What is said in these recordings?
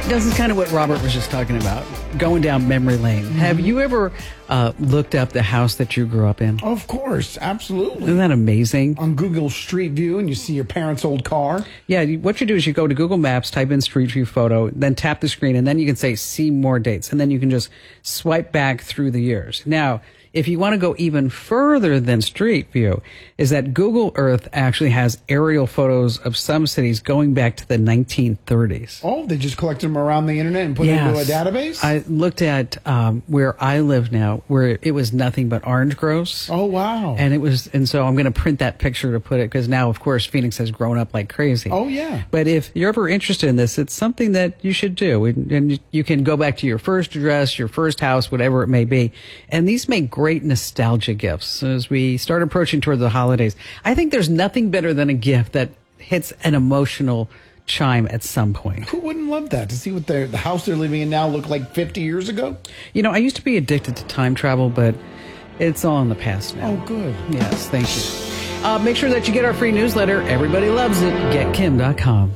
This is kind of what Robert was just talking about, going down memory lane. Mm-hmm. Have you ever looked up the house that you grew up in? Of course, absolutely. Isn't that amazing? On Google Street View, and you see your parents' old car. Yeah, what you do is you go to Google Maps, type in Street View photo, then tap the screen, and then you can say see more dates, and then you can just swipe back through the years. Now, if you want to go even further than Street View, is that Google Earth actually has aerial photos of some cities going back to the 1930s. Oh, they just collected them around the internet and put it into a database? I looked at where I live now, where it was nothing but orange groves. Oh, wow. And so I'm going to print that picture to put it, because now, of course, Phoenix has grown up like crazy. Oh, yeah. But if you're ever interested in this, it's something that you should do. And you can go back to your first address, your first house, whatever it may be. And these make great nostalgia gifts as we start approaching toward the holidays. I think there's nothing better than a gift that hits an emotional chime at some point. Who wouldn't love that? To see what the house they're living in now looked like 50 years ago? You know, I used to be addicted to time travel, but it's all in the past now. Oh, good. Yes, thank you. Make sure that you get our free newsletter. Everybody loves it. GetKim.com.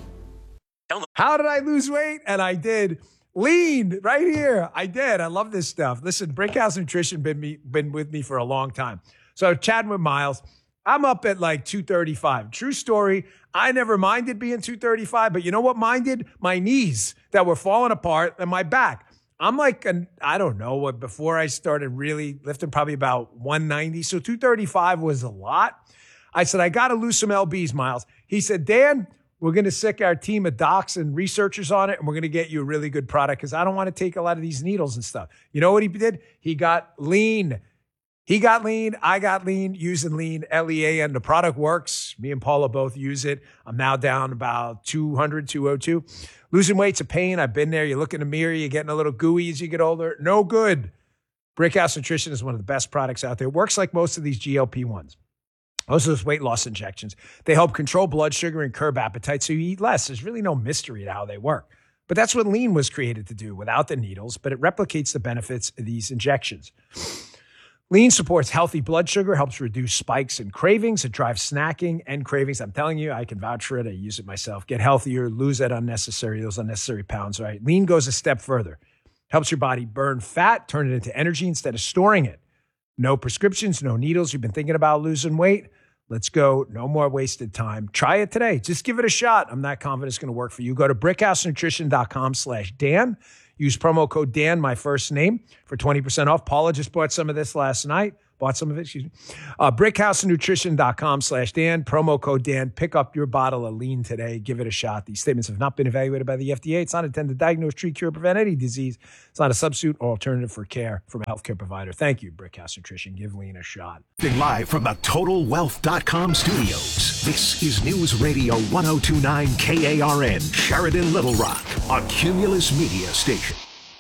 How did I lose weight? And I did. Lean right here. I did. I love this stuff. Listen, Brickhouse Nutrition been with me for a long time. So chatting with Miles, I'm up at like 235. True story. I never minded being 235, but you know what minded? My knees that were falling apart and my back. I'm like, I don't know what, before I started really lifting, probably about 190. So 235 was a lot. I said, I got to lose some LBs, Miles. He said, Dan, we're going to sick our team of docs and researchers on it, and we're going to get you a really good product because I don't want to take a lot of these needles and stuff. You know what he did? He got lean. He got lean. I got lean using lean, LEAN. The product works. Me and Paula both use it. I'm now down about 200, 202. Losing weight's a pain. I've been there. You look in the mirror, you're getting a little gooey as you get older. No good. Brickhouse Nutrition is one of the best products out there. It works like most of these GLP-1s. Most of those weight loss injections. They help control blood sugar and curb appetite so you eat less. There's really no mystery to how they work. But that's what lean was created to do without the needles, but it replicates the benefits of these injections. Lean supports healthy blood sugar, helps reduce spikes and cravings. It drives snacking and cravings. I'm telling you, I can vouch for it. I use it myself. Get healthier, lose those unnecessary pounds, right? Lean goes a step further. Helps your body burn fat, turn it into energy instead of storing it. No prescriptions, no needles. You've been thinking about losing weight? Let's go. No more wasted time. Try it today. Just give it a shot. I'm not confident it's going to work for you. Go to brickhousenutrition.com/Dan. Use promo code Dan, my first name, for 20% off. Paula just bought some of this last night. brickhousenutrition.com/Dan. Promo code Dan. Pick up your bottle of lean today. Give it a shot. These statements have not been evaluated by the FDA. It's not intended to diagnose, treat, cure, prevent any disease. It's not a substitute or alternative for care from a healthcare provider. Thank you, Brickhouse Nutrition. Give lean a shot. Live from the TotalWealth.com studios, this is News Radio 102.9 KARN, Sheridan, Little Rock, a Cumulus Media station.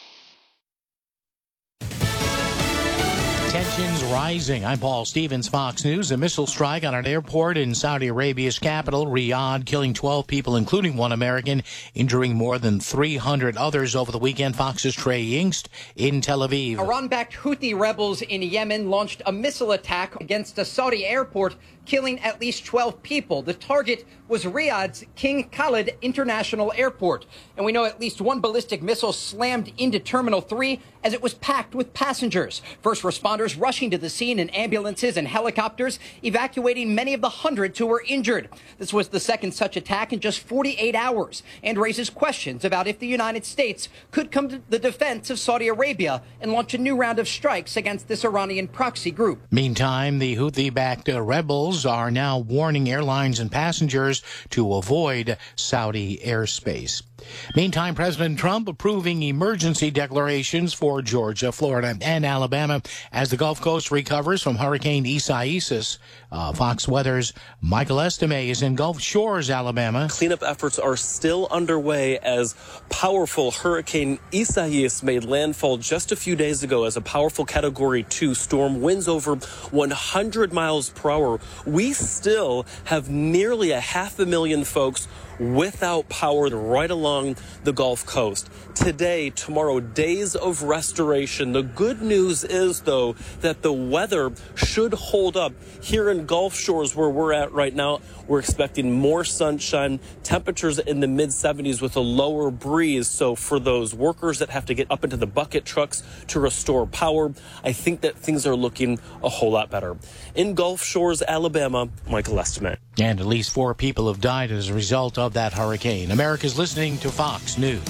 Tensions rising. I'm Paul Stevens, Fox News. A missile strike on an airport in Saudi Arabia's capital, Riyadh, killing 12 people, including one American, injuring more than 300 others over the weekend. Fox's Trey Yingst in Tel Aviv. Iran-backed Houthi rebels in Yemen launched a missile attack against a Saudi airport, killing at least 12 people. The target was Riyadh's King Khalid International Airport. And we know at least one ballistic missile slammed into Terminal 3 as it was packed with passengers. First responders rushing to the scene in ambulances and helicopters, evacuating many of the hundreds who were injured. This was the second such attack in just 48 hours and raises questions about if the United States could come to the defense of Saudi Arabia and launch a new round of strikes against this Iranian proxy group. Meantime, the Houthi-backed rebels are now warning airlines and passengers to avoid Saudi airspace. Meantime, President Trump approving emergency declarations for Georgia, Florida, and Alabama as the Gulf Coast recovers from Hurricane Isaias. Fox Weather's Michael Estime is in Gulf Shores, Alabama. Cleanup efforts are still underway as powerful Hurricane Isaias made landfall just a few days ago as a powerful Category 2 storm, winds over 100 miles per hour. We still have nearly 500,000 folks without power right along the Gulf Coast. Today, tomorrow, days of restoration. The good news is, though, that the weather should hold up. Here in Gulf Shores, where we're at right now, we're expecting more sunshine, temperatures in the mid-70s with a lower breeze. So for those workers that have to get up into the bucket trucks to restore power, I think that things are looking a whole lot better. In Gulf Shores, Alabama, Michael Estiment. And at least 4 people have died as a result of that hurricane. America's listening to Fox News.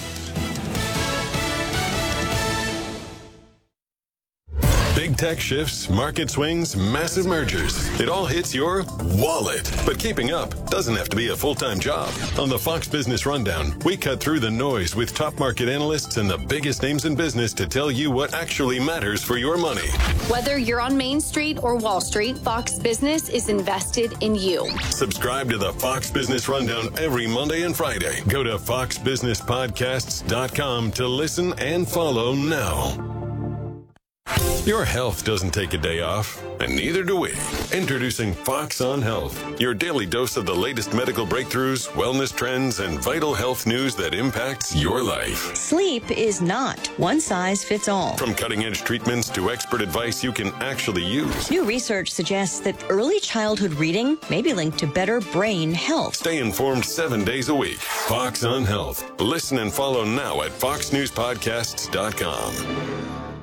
Big tech shifts, market swings, massive mergers. It all hits your wallet. But keeping up doesn't have to be a full-time job. On the Fox Business Rundown, we cut through the noise with top market analysts and the biggest names in business to tell you what actually matters for your money. Whether you're on Main Street or Wall Street, Fox Business is invested in you. Subscribe to the Fox Business Rundown every Monday and Friday. Go to foxbusinesspodcasts.com to listen and follow now. Your health doesn't take a day off, and neither do we. Introducing Fox on Health, your daily dose of the latest medical breakthroughs, wellness trends, and vital health news that impacts your life. Sleep is not one size fits all. From cutting-edge treatments to expert advice you can actually use. New research suggests that early childhood reading may be linked to better brain health. Stay informed 7 days a week. Fox on Health. Listen and follow now at foxnewspodcasts.com.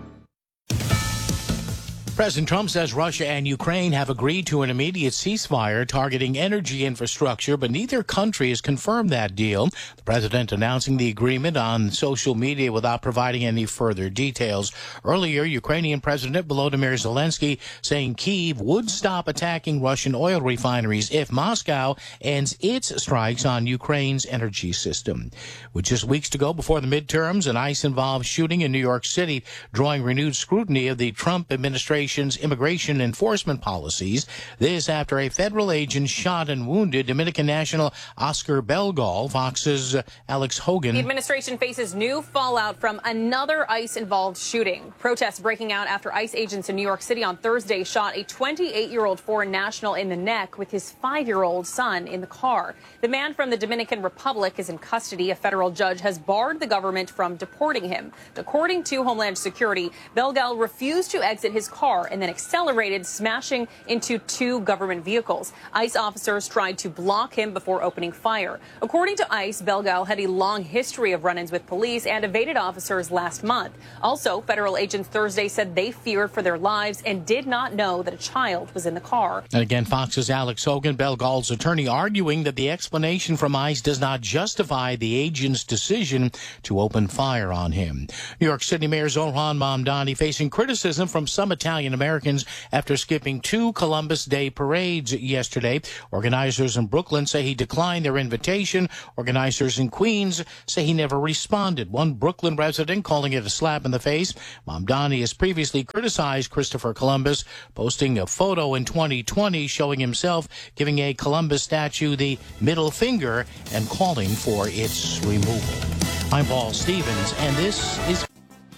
President Trump says Russia and Ukraine have agreed to an immediate ceasefire targeting energy infrastructure, but neither country has confirmed that deal. The president announcing the agreement on social media without providing any further details. Earlier, Ukrainian President Volodymyr Zelensky saying Kyiv would stop attacking Russian oil refineries if Moscow ends its strikes on Ukraine's energy system. With just weeks to go before the midterms, an ICE-involved shooting in New York City drawing renewed scrutiny of the Trump administration immigration enforcement policies. This after a federal agent shot and wounded Dominican national Oscar Belgal. Fox's Alex Hogan. The administration faces new fallout from another ICE-involved shooting. Protests breaking out after ICE agents in New York City on Thursday shot a 28-year-old foreign national in the neck with his 5-year-old son in the car. The man from the Dominican Republic is in custody. A federal judge has barred the government from deporting him. According to Homeland Security, Belgal refused to exit his car and then accelerated, smashing into 2 government vehicles. ICE officers tried to block him before opening fire. According to ICE, Belgal had a long history of run-ins with police and evaded officers last month. Also, federal agents Thursday said they feared for their lives and did not know that a child was in the car. And again, Fox's Alex Hogan, Belgal's attorney, arguing that the explanation from ICE does not justify the agent's decision to open fire on him. New York City Mayor Zohran Mamdani facing criticism from some Italian Americans after skipping 2 Columbus Day parades yesterday. Organizers in Brooklyn say he declined their invitation. Organizers in Queens say he never responded. One Brooklyn resident calling it a slap in the face. Mamdani has previously criticized Christopher Columbus, posting a photo in 2020 showing himself giving a Columbus statue the middle finger and calling for its removal. I'm Paul Stevens, and this is...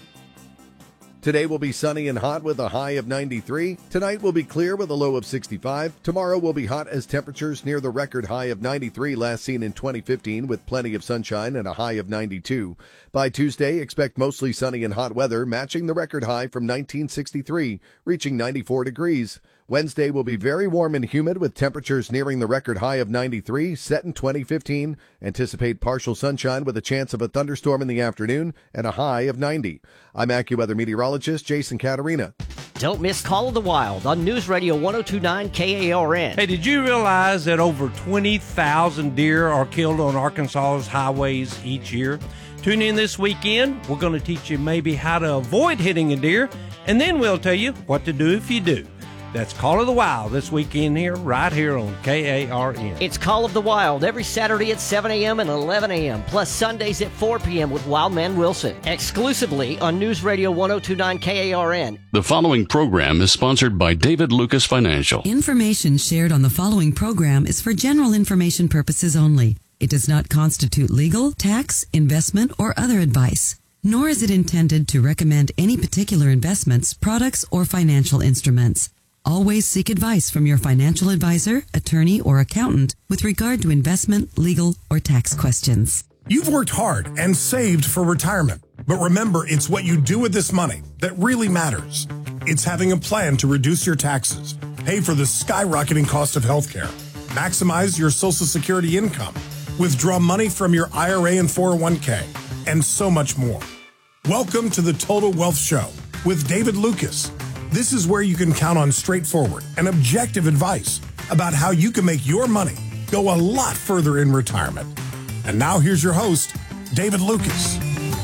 Today will be sunny and hot with a high of 93. Tonight will be clear with a low of 65. Tomorrow will be hot as temperatures near the record high of 93 last seen in 2015 with plenty of sunshine and a high of 92. By Tuesday, expect mostly sunny and hot weather, matching the record high from 1963, reaching 94 degrees. Wednesday will be very warm and humid with temperatures nearing the record high of 93, set in 2015. Anticipate partial sunshine with a chance of a thunderstorm in the afternoon and a high of 90. I'm AccuWeather meteorologist Jason Caterina. Don't miss Call of the Wild on News Radio 102.9 KARN. Hey, did you realize that over 20,000 deer are killed on Arkansas's highways each year? Tune in this weekend. We're going to teach you maybe how to avoid hitting a deer, and then we'll tell you what to do if you do. That's Call of the Wild this weekend here, right here on KARN. It's Call of the Wild every Saturday at 7 a.m. and 11 a.m., plus Sundays at 4 p.m. with Wildman Wilson, exclusively on News Radio 102.9 KARN. The following program is sponsored by David Lucas Financial. Information shared on the following program is for general information purposes only. It does not constitute legal, tax, investment, or other advice, nor is it intended to recommend any particular investments, products, or financial instruments. Always seek advice from your financial advisor, attorney, or accountant with regard to investment, legal, or tax questions. You've worked hard and saved for retirement. But remember, it's what you do with this money that really matters. It's having a plan to reduce your taxes, pay for the skyrocketing cost of healthcare, maximize your Social Security income, withdraw money from your IRA and 401k, and so much more. Welcome to the Total Wealth Show with David Lucas. This is where you can count on straightforward and objective advice about how you can make your money go a lot further in retirement. And now here's your host, David Lucas.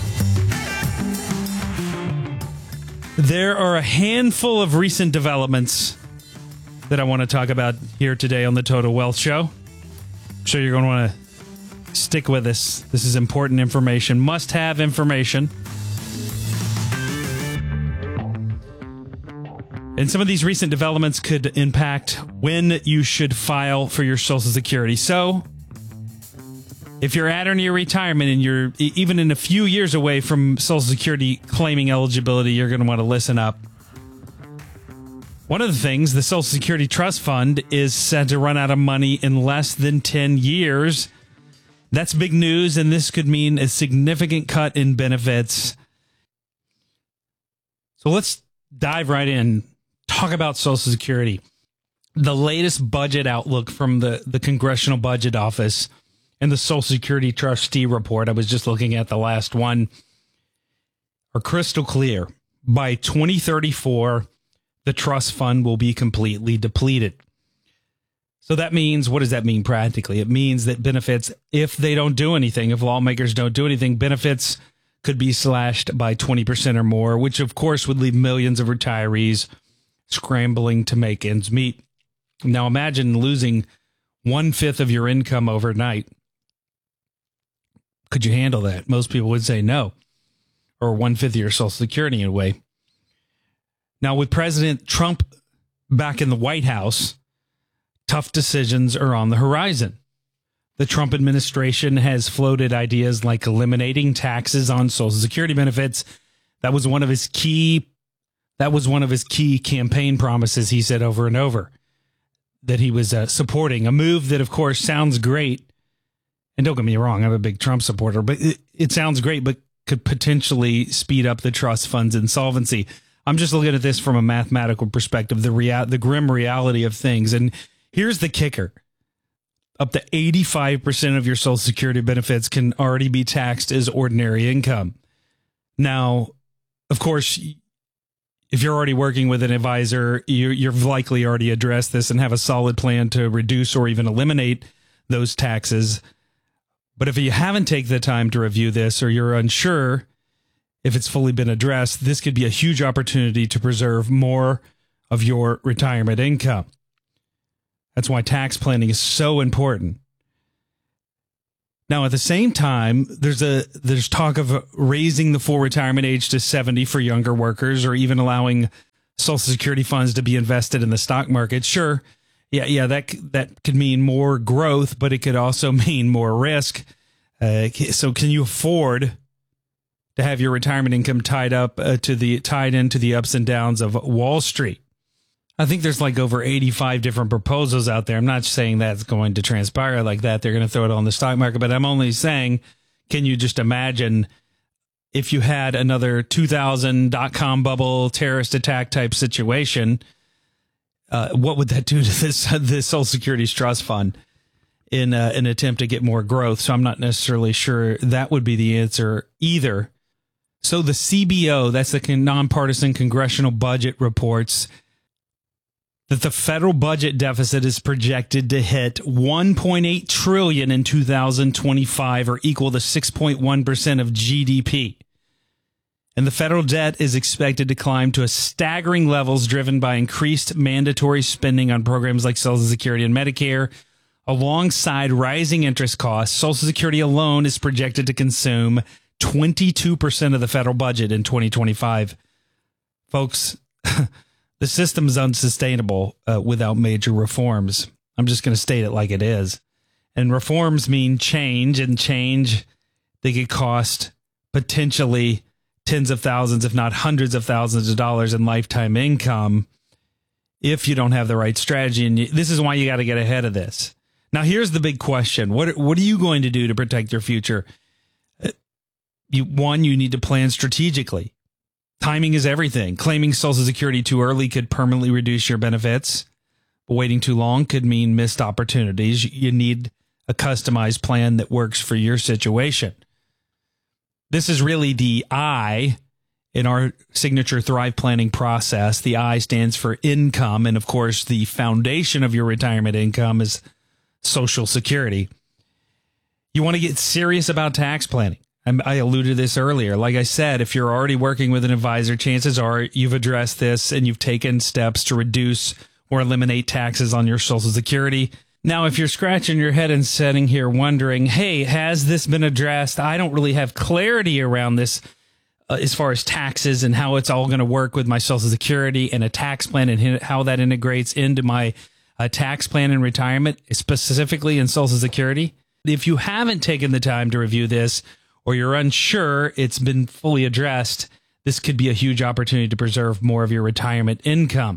There are a handful of recent developments that I want to talk about here today on the Total Wealth Show. I'm sure you're going to want to stick with us. This is important information, must-have information. And some of these recent developments could impact when you should file for your Social Security. So, if you're at or near retirement and you're even in a few years away from Social Security claiming eligibility, you're going to want to listen up. One of the things, the Social Security Trust Fund is said to run out of money in less than 10 years. That's big news, and this could mean a significant cut in benefits. So let's dive right in. Talk about Social Security. The latest budget outlook from the Congressional Budget Office and the Social Security Trustee Report, I was just looking at the last one, are crystal clear. By 2034, the trust fund will be completely depleted. So that means, what does that mean practically? It means that benefits, if they don't do anything, if lawmakers don't do anything, benefits could be slashed by 20% or more, which of course would leave millions of retirees scrambling to make ends meet. Now imagine losing 1/5 of your income overnight. Could you handle that? Most people would say no, or 1/5 of your Social Security in a way. Now with President Trump back in the White House, tough decisions are on the horizon. The Trump administration has floated ideas like eliminating taxes on Social Security benefits. That was one of his key campaign promises. He said over and over that he was supporting a move that, of course, sounds great. And don't get me wrong, I'm a big Trump supporter, but it sounds great, but could potentially speed up the trust fund's insolvency. I'm just looking at this from a mathematical perspective, the grim reality of things. And here's the kicker. Up to 85% of your Social Security benefits can already be taxed as ordinary income. Now, of course, if you're already working with an advisor, you've likely already addressed this and have a solid plan to reduce or even eliminate those taxes. But if you haven't taken the time to review this, or you're unsure if it's fully been addressed, this could be a huge opportunity to preserve more of your retirement income. That's why tax planning is so important. Now, at the same time, there's talk of raising the full retirement age to 70 for younger workers, or even allowing Social Security funds to be invested in the stock market. Sure, yeah, that could mean more growth, but it could also mean more risk. So, can you afford to have your retirement income tied into the ups and downs of Wall Street? I think there's like over 85 different proposals out there. I'm not saying that's going to transpire like that. They're going to throw it on the stock market, but I'm only saying, can you just imagine if you had another 2000 .com bubble terrorist attack type situation? What would that do to this Social Security's trust fund in an attempt to get more growth? So I'm not necessarily sure that would be the answer either. So the CBO, that's the Nonpartisan Congressional Budget, reports that the federal budget deficit is projected to hit $1.8 trillion in 2025, or equal to 6.1% of GDP. And the federal debt is expected to climb to a staggering levels, driven by increased mandatory spending on programs like Social Security and Medicare. Alongside rising interest costs, Social Security alone is projected to consume 22% of the federal budget in 2025. Folks, the system is unsustainable without major reforms. I'm just going to state it like it is. And reforms mean change, and change, they could cost potentially tens of thousands, if not hundreds of thousands of dollars in lifetime income if you don't have the right strategy. And this is why you got to get ahead of this. Now, here's the big question. What are you going to do to protect your future? You need to plan strategically. Timing is everything. Claiming Social Security too early could permanently reduce your benefits. But waiting too long could mean missed opportunities. You need a customized plan that works for your situation. This is really the I in our signature Thrive planning process. The I stands for income. And of course, the foundation of your retirement income is Social Security. You want to get serious about tax planning. I alluded to this earlier. Like I said, if you're already working with an advisor, chances are you've addressed this and you've taken steps to reduce or eliminate taxes on your Social Security. Now, if you're scratching your head and sitting here wondering, hey, has this been addressed? I don't really have clarity around this as far as taxes and how it's all going to work with my Social Security and a tax plan and how that integrates into my tax plan in retirement, specifically in Social Security. If you haven't taken the time to review this, or you're unsure it's been fully addressed, this could be a huge opportunity to preserve more of your retirement income.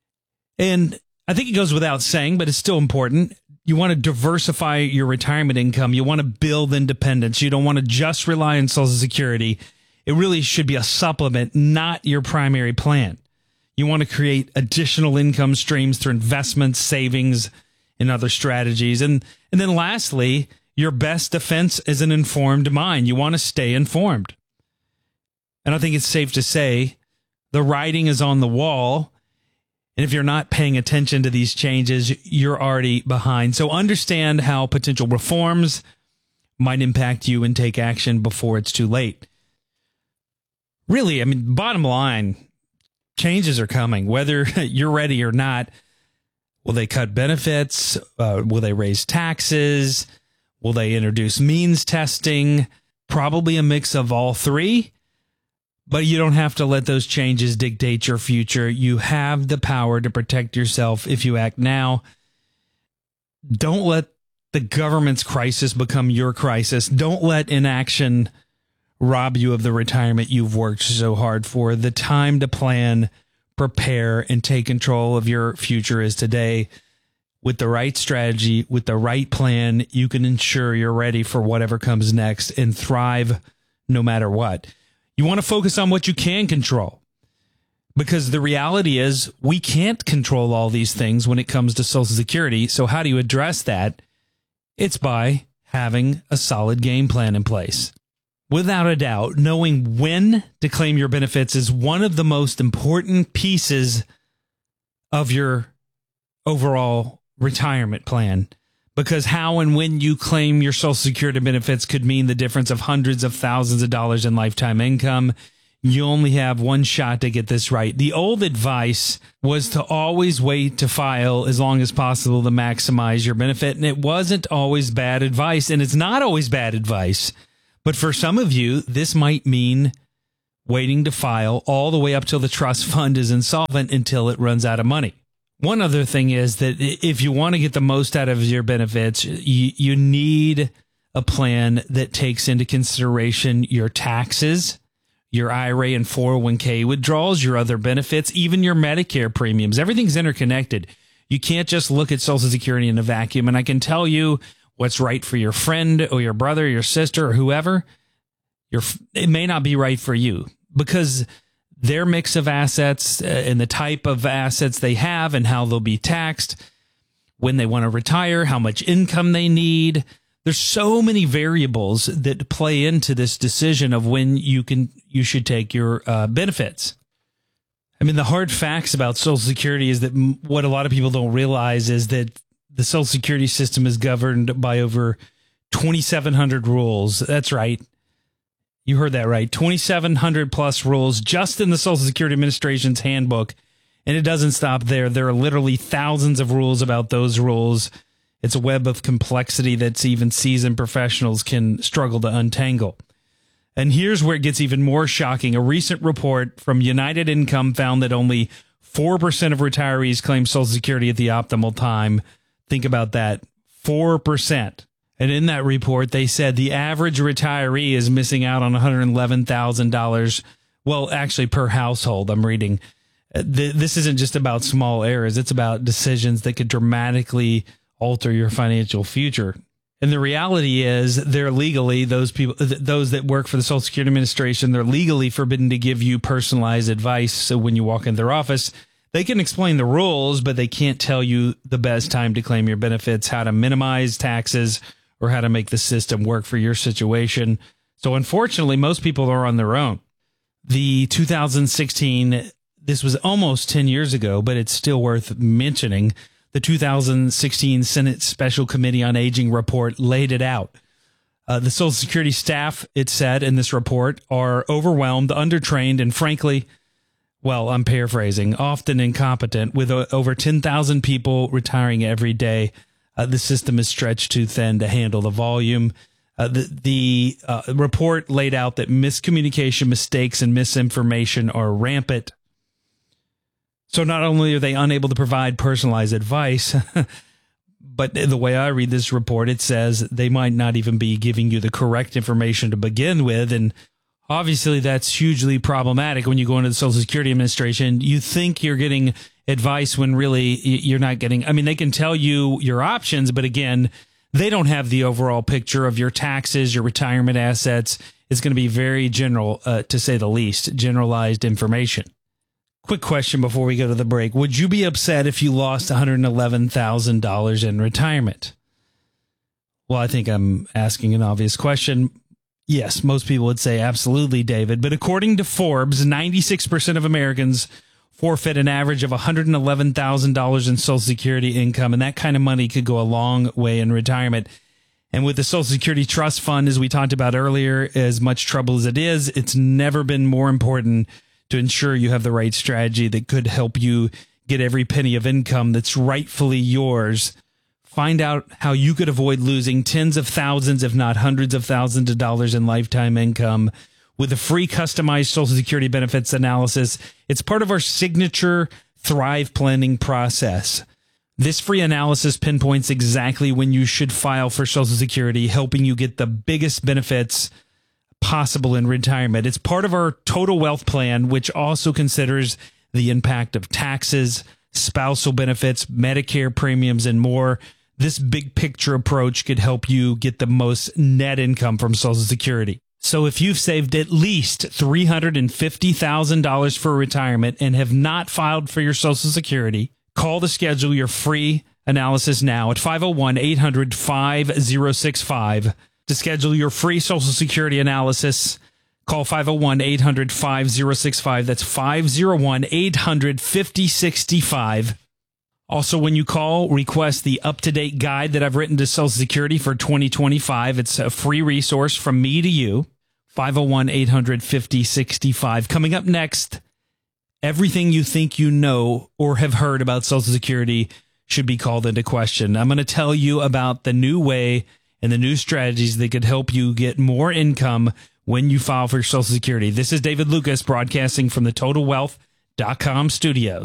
And I think it goes without saying, but it's still important. You want to diversify your retirement income. You want to build independence. You don't want to just rely on Social Security. It really should be a supplement, not your primary plan. You want to create additional income streams through investments, savings, and other strategies. And then lastly, your best defense is an informed mind. You want to stay informed. And I think it's safe to say the writing is on the wall. And if you're not paying attention to these changes, you're already behind. So understand how potential reforms might impact you and take action before it's too late. Really, I mean, bottom line, changes are coming, whether you're ready or not. Will they cut benefits? Will they raise taxes? Will they introduce means testing? Probably a mix of all three, but you don't have to let those changes dictate your future. You have the power to protect yourself if you act now. Don't let the government's crisis become your crisis. Don't let inaction rob you of the retirement you've worked so hard for. The time to plan, prepare, and take control of your future is today. With the right strategy, with the right plan, you can ensure you're ready for whatever comes next and thrive no matter what. You want to focus on what you can control, because the reality is we can't control all these things when it comes to Social Security. So how do you address that? It's by having a solid game plan in place. Without a doubt, knowing when to claim your benefits is one of the most important pieces of your overall retirement plan, because how and when you claim your Social Security benefits could mean the difference of hundreds of thousands of dollars in lifetime income. You only have one shot to get this right. The old advice was to always wait to file as long as possible to maximize your benefit, and it wasn't always bad advice, and it's not always bad advice. But for some of you, this might mean waiting to file all the way up till the trust fund is insolvent until it runs out of money. One other thing is that if you want to get the most out of your benefits, you need a plan that takes into consideration your taxes, your IRA and 401k withdrawals, your other benefits, even your Medicare premiums. Everything's interconnected. You can't just look at Social Security in a vacuum. And I can tell you what's right for your friend or your brother, your sister, or whoever. It may not be right for you, because their mix of assets and the type of assets they have and how they'll be taxed, when they want to retire, how much income they need. There's so many variables that play into this decision of when you should take your benefits. I mean, the hard facts about Social Security is that what a lot of people don't realize is that the Social Security system is governed by over 2,700 rules. That's right. You heard that right. 2,700 plus rules just in the Social Security Administration's handbook. And it doesn't stop there. There are literally thousands of rules about those rules. It's a web of complexity that's even seasoned professionals can struggle to untangle. And here's where it gets even more shocking. A recent report from United Income found that only 4% of retirees claim Social Security at the optimal time. Think about that. 4%. And in that report, they said the average retiree is missing out on $111,000. Well, actually, per household, I'm reading. This isn't just about small errors. It's about decisions that could dramatically alter your financial future. And the reality is they're legally, those that work for the Social Security Administration, they're legally forbidden to give you personalized advice. So when you walk in their office, they can explain the rules, but they can't tell you the best time to claim your benefits, how to minimize taxes, or how to make the system work for your situation. So unfortunately, most people are on their own. The 2016, this was almost 10 years ago, but it's still worth mentioning. The 2016 Senate Special Committee on Aging report laid it out. The Social Security staff, it said in this report, are overwhelmed, undertrained, and frankly, well, I'm paraphrasing, often incompetent. With over 10,000 people retiring every day, the system is stretched too thin to handle the volume. The report laid out that miscommunication, mistakes, and misinformation are rampant. So not only are they unable to provide personalized advice, but the way I read this report, it says they might not even be giving you the correct information to begin with. And obviously that's hugely problematic when you go into the Social Security Administration. You think you're getting advice when really you're not getting. I mean, they can tell you your options, but again, they don't have the overall picture of your taxes, your retirement assets. It's going to be very general, to say the least, generalized information. Quick question before we go to the break. Would you be upset if you lost $111,000 in retirement? Well, I think I'm asking an obvious question. Yes, most people would say absolutely, David. But according to Forbes, 96% of Americans forfeit an average of $111,000 in Social Security income, and that kind of money could go a long way in retirement. And with the Social Security Trust Fund, as we talked about earlier, as much trouble as it is, it's never been more important to ensure you have the right strategy that could help you get every penny of income that's rightfully yours. Find out how you could avoid losing tens of thousands, if not hundreds of thousands of dollars in lifetime income with a free customized Social Security benefits analysis. It's part of our signature Thrive planning process. This free analysis pinpoints exactly when you should file for Social Security, helping you get the biggest benefits possible in retirement. It's part of our total wealth plan, which also considers the impact of taxes, spousal benefits, Medicare premiums, and more. This big picture approach could help you get the most net income from Social Security. So if you've saved at least $350,000 for retirement and have not filed for your Social Security, call to schedule your free analysis now at 501-800-5065. To schedule your free Social Security analysis, call 501-800-5065. That's 501-800-5065. Also, when you call, request the up-to-date guide that I've written to Social Security for 2025. It's a free resource from me to you. 501-800-5065. Coming up next, everything you think you know or have heard about Social Security should be called into question. I'm going to tell you about the new way and the new strategies that could help you get more income when you file for Social Security. This is David Lucas broadcasting from the TotalWealth.com studios.